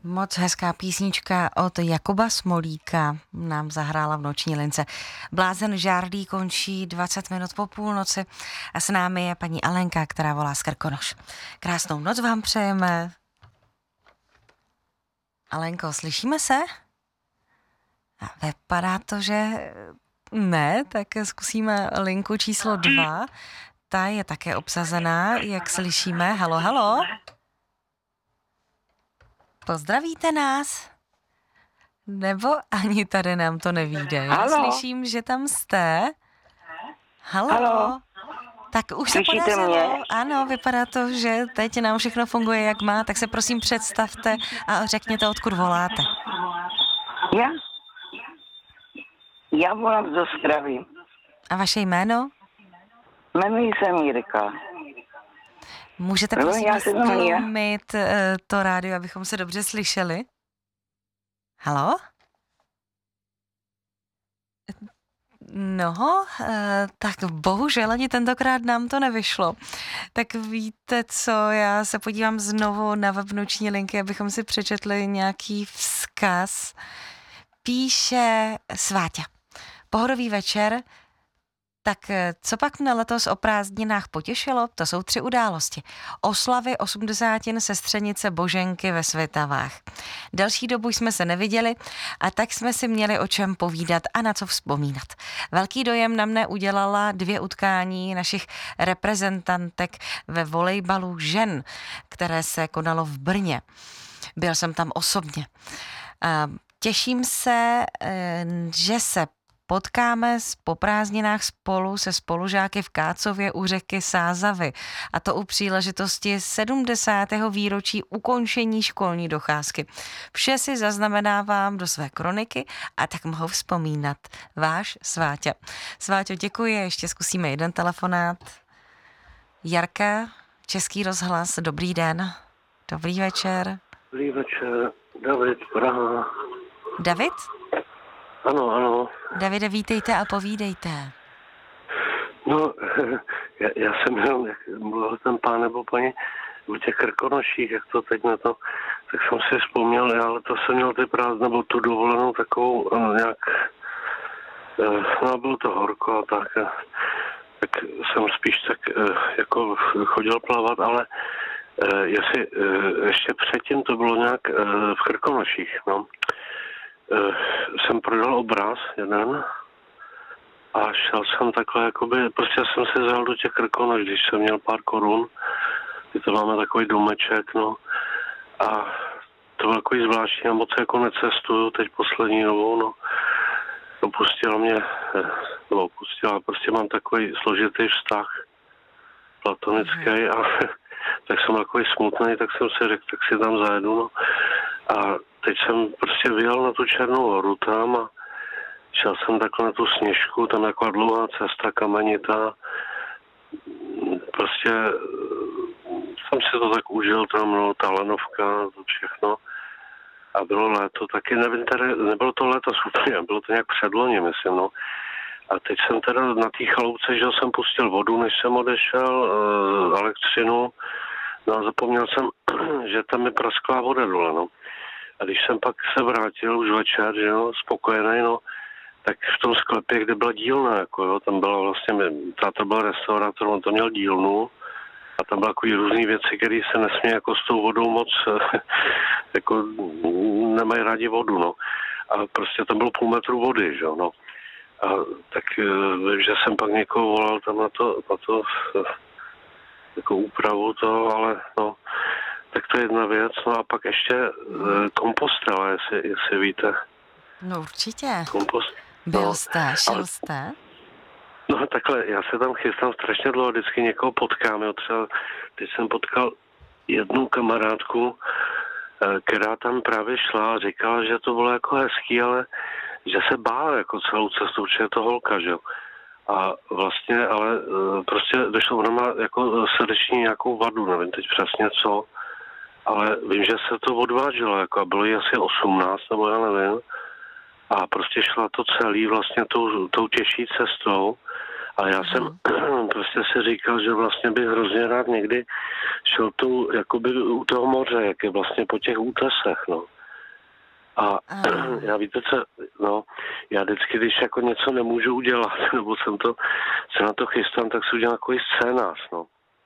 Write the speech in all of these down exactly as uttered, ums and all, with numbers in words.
Moc hezká písnička od Jakuba Smolíka nám zahrála v noční lince. Blázen žárlí končí dvacet minut po půlnoci a s námi je paní Alenka, která volá z Krkonoš. Krásnou noc vám přejeme. Alenko, slyšíme se? A vypadá to, že ne, tak zkusíme linku číslo dva. Ta je také obsazená, jak slyšíme. Halo, halo. Pozdravíte nás? Nebo ani tady nám to nevíde. Já slyším, že tam jste. Halo. Halo. Tak už Slyšíte se podařilo. mě? Ano, vypadá to, že teď nám všechno funguje, jak má. Tak se prosím představte a řekněte, odkud voláte. Já? Já volám z Ostravy. A vaše jméno? Jmenuji se Mírka. Můžete No, prosím já se jmenuji. stlumit eh, to rádio, abychom se dobře slyšeli? Halo? No, eh, tak bohužel ani tentokrát nám to nevyšlo. Tak víte co, já se podívám znovu na web noční linky, abychom si přečetli nějaký vzkaz. Píše Sváťa. Pohodový večer. Tak co pak mne letos o prázdninách potěšilo? To jsou tři události. Oslavy osmdesátin sestřenice Boženky ve Svitavách. Delší dobu jsme se neviděli a tak jsme si měli o čem povídat a na co vzpomínat. Velký dojem na mne udělala dvě utkání našich reprezentantek ve volejbalu žen, které se konalo v Brně. Byl jsem tam osobně. Těším se, že se potkáme po prázdninách spolu se spolužáky v Kácově u řeky Sázavy. A to u příležitosti sedmdesátého výročí ukončení školní docházky. Vše si zaznamenávám do své kroniky a tak mohu vzpomínat. Váš Sváťa. Sváťo, děkuji. Ještě zkusíme jeden telefonát. Jarka, Český rozhlas, dobrý den. Dobrý večer. Dobrý večer, David, Praha. David? Ano, ano. Davide, vítejte a povídejte. No, já, já jsem jenom, jak mluvil ten pán nebo paní u těch Krkonoších, jak to teď na to, tak jsem si vzpomněl, ale to jsem měl ty prázdniny, nebo tu dovolenou takovou no, nějak, no bylo to horko a tak, tak jsem spíš tak jako chodil plavat, ale jestli ještě předtím to bylo nějak v Krkonoších, no. Jsem prodal obraz jeden a šel jsem takhle, jakoby, prostě jsem se vzal do těch Krkonoš, když jsem měl pár korun, kdy to máme takový domeček, no, a to bylo takový zvláštní, a moc jako necestuju teď poslední dobou, no, opustila mě, nebo opustila, prostě mám takový složitý vztah platonický a tak jsem takový smutný, tak jsem si řekl, tak si tam zajedu, no, a teď jsem prostě vyjel na tu Černou horu tam a šel jsem takhle na tu Sněžku, tam taková dlouhá cesta, kamenitá. Prostě jsem si to tak užil tam, no, ta lanovka, to všechno. A bylo léto, taky nevím, tady, nebylo to léto úplně, bylo to nějak předloni, myslím, no. A teď jsem teda na té chaloupce, že jsem pustil vodu, než jsem odešel, e, elektřinu, no a zapomněl jsem, že tam je prasklá voda dole, no. A když jsem pak se vrátil už večer, že jo, spokojený, no, tak v tom sklepě, kde byla dílna, jako jo, tam byla vlastně, táta byl restaurátor, on to měl dílnu a tam byly takový různý věci, které se nesmí jako s tou vodou moc, jako nemají rádi vodu, no. A prostě tam bylo půl metru vody, že jo, no. A tak vím, že jsem pak někoho volal tam na to, na to jako úpravu to, ale no, tak to je jedna věc. No a pak ještě e, kompostela, jestli, jestli víte. No určitě. Kompost. Byl no, jste, šel ale, jste? No takhle, já se tam chystám strašně dlouho, vždycky někoho potkám. Jo, třeba teď jsem potkal jednu kamarádku, e, která tam právě šla a říkala, že to bylo jako hezký, ale že se bála jako celou cestu, protože je to holka, že jo. A vlastně, ale e, prostě došlo, ona má jako srdeční nějakou vadu, nevím teď přesně co, ale vím, že se to odvážilo, jako a bylo jí asi osmnáct, nebo já nevím. A prostě šla to celý vlastně tou, tou těžší cestou. A A já jsem prostě si říkal, že vlastně bych hrozně rád někdy šel tu, jakoby u toho moře, jak je vlastně po těch útesech, no. A já víte co, no, já vždycky, když jako něco nemůžu udělat, nebo jsem to, se na to chystám, tak si udělám takový scénář, no.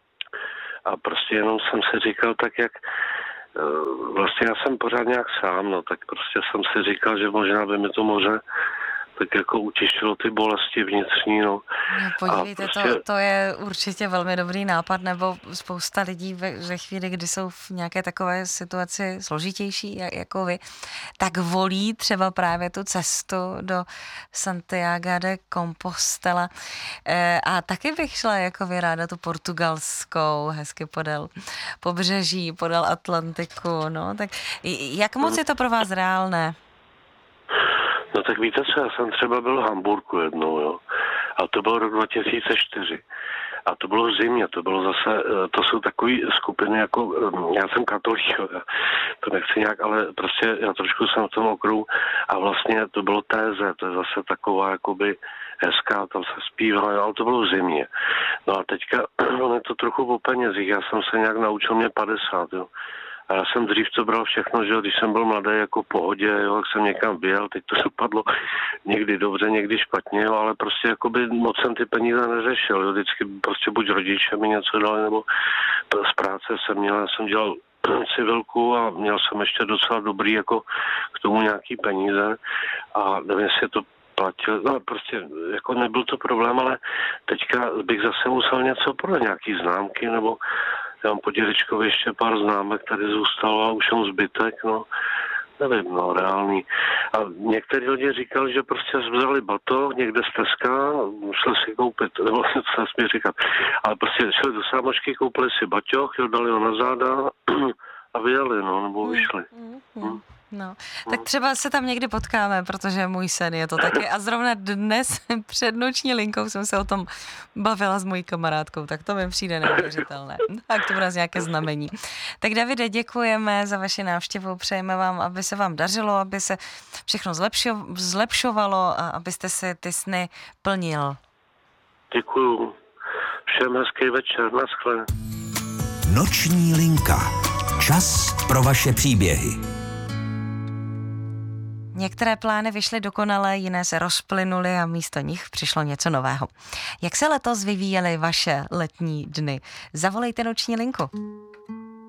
A prostě jenom jsem si říkal tak, jak vlastně já jsem pořád nějak sám, no, tak prostě jsem si říkal, že možná by mi to moře tak jako utišilo ty bolesti vnitřní, no. No podívejte, prostě... to, to je určitě velmi dobrý nápad, nebo spousta lidí ve, ve chvíli, kdy jsou v nějaké takové situaci složitější, jako vy, tak volí třeba právě tu cestu do Santiago de Compostela. E, a taky bych šla jako vy ráda tu portugalskou, hezky podél pobřeží, podél Atlantiku, no. Tak jak moc je to pro vás reálné? No tak víte co, já jsem třeba byl v Hamburku jednou, jo. A to bylo rok dva tisíce čtyři. A to bylo v zimě, to bylo zase, to jsou takové skupiny jako, já jsem katolík, to nechci nějak, ale prostě já trošku jsem v tom okruhu a vlastně to bylo téze, to je zase taková jakoby hezká, tam se zpívalo, ale to bylo v zimě. No a teďka, on je to trochu po penězích, já jsem se nějak naučil, mě padesát, jo. A já jsem dřív to bral všechno, že když jsem byl mladý jako v pohodě, jo, jak jsem někam vyjel, teď to dopadlo někdy dobře, někdy špatně, jo, ale prostě jakoby moc jsem ty peníze neřešil, jo, vždycky prostě buď rodiče mi něco dali, nebo z práce jsem měl, já jsem dělal civilku a měl jsem ještě docela dobrý jako k tomu nějaký peníze a nevím, jestli to platil, no prostě jako nebyl to problém, ale teďka bych zase musel něco prodat, nějaký známky, nebo já mám po dědečkovi ještě pár známek, tady zůstalo a už jsem zbytek, no, nevím, no, reálný. A některý lidi říkali, že prostě vzali batoh někde z Teska, šli si koupit, nebo co se smí říkat, ale prostě šli do sámošky, koupili si baťoch, jo, dali ho na záda a vyjeli, no, nebo vyšli. Mm, mm, mm. No, tak třeba se tam někdy potkáme, protože můj sen je to taky. A zrovna dnes před noční linkou jsem se o tom bavila s mojí kamarádkou, tak to mi přijde neuvěřitelné. Tak to bude nějaké znamení. Tak Davide, děkujeme za vaši návštěvu, přejeme vám, aby se vám dařilo, aby se všechno zlepšo, zlepšovalo a abyste si ty sny plnil. Děkuju. Všem hezký večer, naschle. Noční linka. Čas pro vaše příběhy. Některé plány vyšly dokonale, jiné se rozplynuly a místo nich přišlo něco nového. Jak se letos vyvíjely vaše letní dny? Zavolejte noční linku.